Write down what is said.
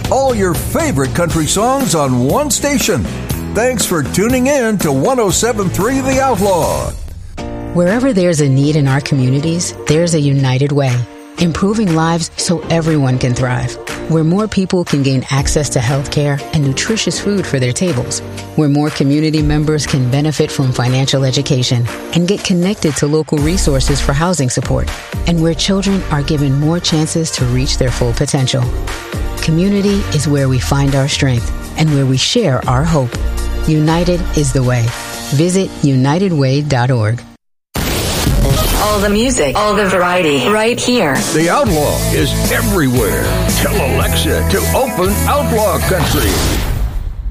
All your favorite country songs on one station. Thanks for tuning in to 107.3 The Outlaw. Wherever there's a need in our communities, there's a United Way. Improving lives so everyone can thrive. Where more people can gain access to health care and nutritious food for their tables. Where more community members can benefit from financial education and get connected to local resources for housing support. And where children are given more chances to reach their full potential. Community is where we find our strength and where we share our hope. United is the way. Visit unitedway.org. All the music, all the variety, right here. The Outlaw is everywhere. Tell Alexa to open Outlaw Country.